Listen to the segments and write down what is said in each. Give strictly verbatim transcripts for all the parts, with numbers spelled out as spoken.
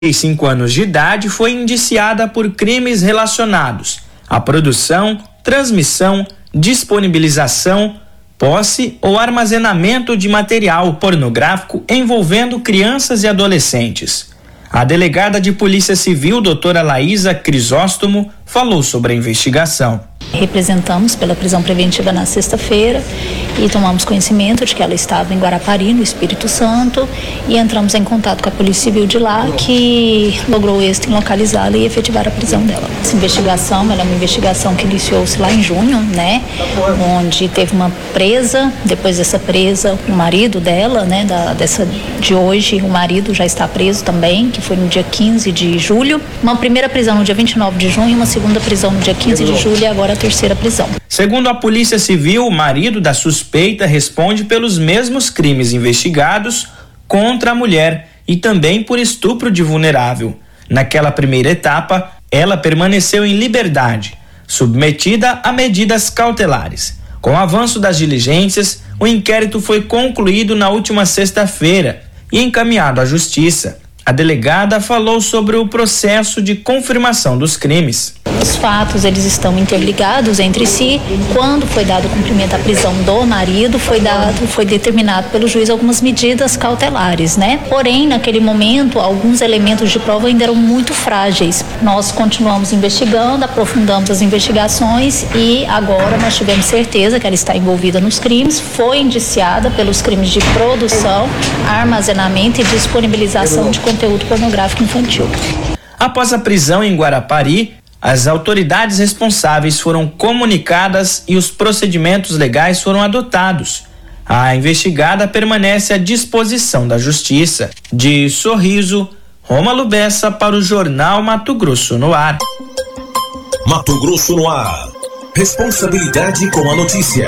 cinco anos de idade, foi indiciada por crimes relacionados à produção, transmissão, disponibilização, posse ou armazenamento de material pornográfico envolvendo crianças e adolescentes. A delegada de Polícia Civil, doutora Laísa Crisóstomo, falou sobre a investigação. Representamos pela prisão preventiva na sexta-feira e tomamos conhecimento de que ela estava em Guarapari, no Espírito Santo, e entramos em contato com a Polícia Civil de lá, que logrou êxito em localizá-la e efetivar a prisão dela. Essa investigação, ela é uma investigação que iniciou-se lá em junho, né, onde teve uma presa. Depois dessa presa, o marido dela, né, da, dessa de hoje, o marido já está preso também, que foi no dia quinze de julho. Uma primeira prisão no dia vinte e nove de junho e uma segunda prisão no dia quinze de julho e agora a terceira prisão. Segundo a Polícia Civil, o marido da suspeita responde pelos mesmos crimes investigados contra a mulher e também por estupro de vulnerável. Naquela primeira etapa, ela permaneceu em liberdade, submetida a medidas cautelares. Com o avanço das diligências, o inquérito foi concluído na última sexta-feira e encaminhado à Justiça. A delegada falou sobre o processo de confirmação dos crimes. Os fatos, eles estão interligados entre si. Quando foi dado cumprimento à prisão do marido, foi dado, foi determinado pelo juiz algumas medidas cautelares, né? Porém, naquele momento, alguns elementos de prova ainda eram muito frágeis. Nós continuamos investigando, aprofundamos as investigações e agora nós tivemos certeza que ela está envolvida nos crimes, foi indiciada pelos crimes de produção, armazenamento e disponibilização de conteúdo pornográfico infantil. Após a prisão em Guarapari, as autoridades responsáveis foram comunicadas e os procedimentos legais foram adotados. A investigada permanece à disposição da Justiça. De Sorriso, Rômulo Bessa para o Jornal Mato Grosso no Ar. Mato Grosso no Ar. Responsabilidade com a notícia.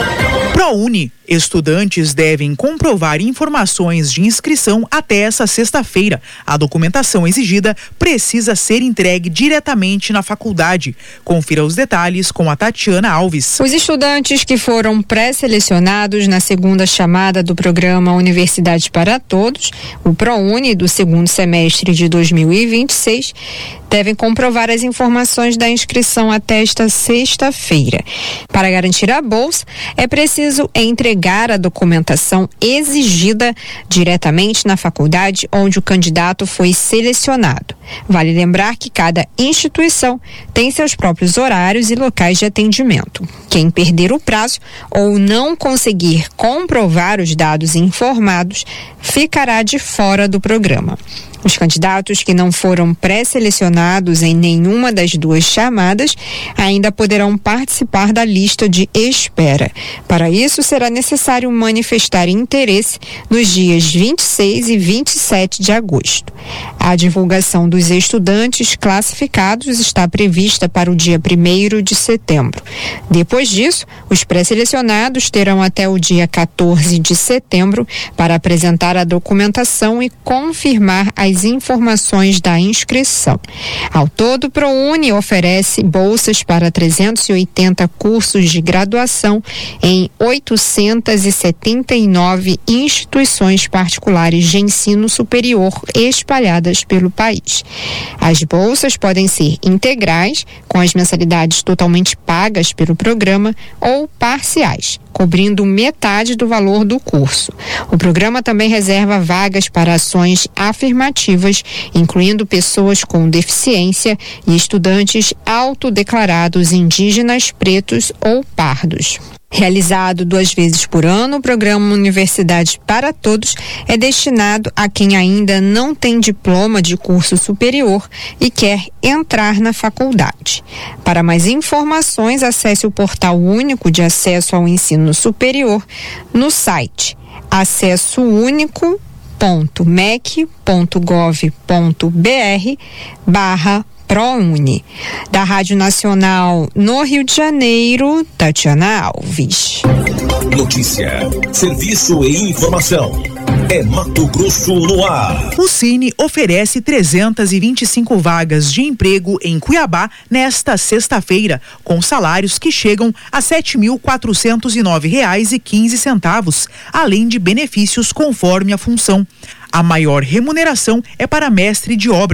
ProUni. Estudantes devem comprovar informações de inscrição até essa sexta-feira. A documentação exigida precisa ser entregue diretamente na faculdade. Confira os detalhes com a Tatiana Alves. Os estudantes que foram pré-selecionados na segunda chamada do programa Universidade para Todos, o ProUni, do segundo semestre de dois mil e vinte e seis, devem comprovar as informações da inscrição até esta sexta-feira. Para garantir a bolsa, é preciso entregar a documentação exigida diretamente na faculdade onde o candidato foi selecionado. Vale lembrar que cada instituição tem seus próprios horários e locais de atendimento. Quem perder o prazo ou não conseguir comprovar os dados informados ficará de fora do programa. Os candidatos que não foram pré-selecionados em nenhuma das duas chamadas ainda poderão participar da lista de espera. Para isso, será necessário manifestar interesse nos dias vinte e seis e vinte e sete de agosto. A divulgação dos estudantes classificados está prevista para o dia primeiro de setembro. Depois disso, os pré-selecionados terão até o dia quatorze de setembro para apresentar a documentação e confirmar as informações da inscrição. Ao todo, o ProUni oferece bolsas para trezentos e oitenta cursos de graduação em oitocentas e setenta e nove instituições particulares de ensino superior espalhadas pelo país. As bolsas podem ser integrais, com as mensalidades totalmente pagas pelo programa, ou parciais, cobrindo metade do valor do curso. O programa também reserva vagas para ações afirmativas, incluindo pessoas com deficiência e estudantes autodeclarados indígenas, pretos ou pardos. Realizado duas vezes por ano, o programa Universidade para Todos é destinado a quem ainda não tem diploma de curso superior e quer entrar na faculdade. Para mais informações, acesse o portal único de acesso ao ensino superior no site acesso único ponto mec ponto gov ponto br barra ProUni. Da Rádio Nacional no Rio de Janeiro, Tatiana Alves. Notícia, serviço e informação. É Mato Grosso no Ar. O Cine oferece trezentas e vinte e cinco vagas de emprego em Cuiabá nesta sexta-feira, com salários que chegam a sete mil quatrocentos e nove reais e quinze centavos, além de benefícios conforme a função. A maior remuneração é para mestre de obra.